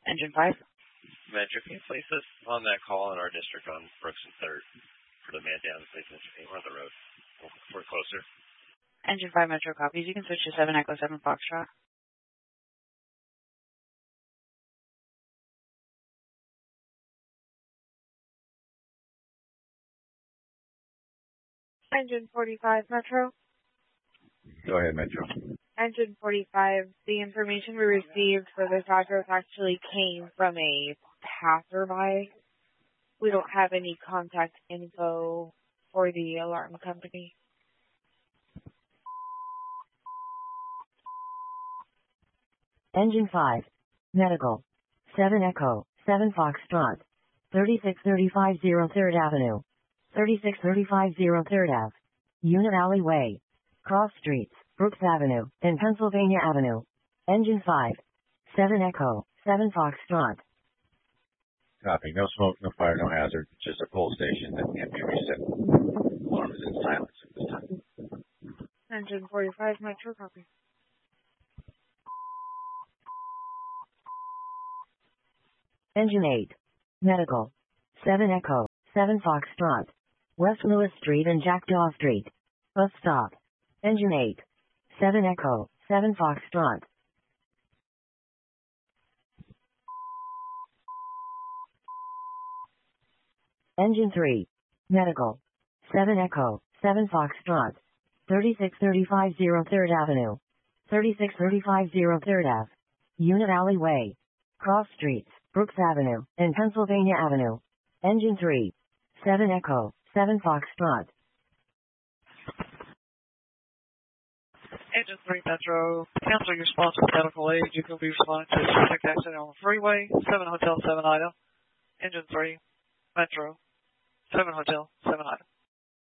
Engine 5. Metro, can you place us on that call in our district on Brooks and 3rd for the man down, please? We're on the road. We're closer. Engine 5 Metro copies. You can switch to 7 Echo 7 Foxtrot. Engine 45 Metro. Go ahead, Metro. Engine 45, the information we received for this address actually came from a passerby. We don't have any contact info for the alarm company. Engine 5. Medical. 7 Echo, 7 Foxtrot. 3635 03rd Avenue. 3635 03rd Ave. Unit Alleyway. Cross Streets, Brooks Avenue, and Pennsylvania Avenue. Engine 5. 7 Echo, 7 Foxtrot. Copy. No smoke, no fire, no hazard. Just a pole station that can't be reset. Alarm is in silence at this time. Engine 45 Metro copy. Engine 8. Medical. 7 Echo, 7 Foxtrot. West Lewis Street and Jackdaw Street. Bus stop. Engine 8. 7 Echo, 7 Foxtrot. Engine 3. Medical. 7 Echo, 7 Foxtrot. 3635 03rd Avenue. 3635 03rd Ave. Unit Alleyway. Cross Streets, Brooks Avenue, and Pennsylvania Avenue. Engine 3. 7 Echo, 7 Foxtrot. Engine 3 Metro, cancel your response with medical aid. You can be responding to a traffic accident on the freeway, 7 Hotel 7 Item. Engine 3 Metro, 7 Hotel 7 Item.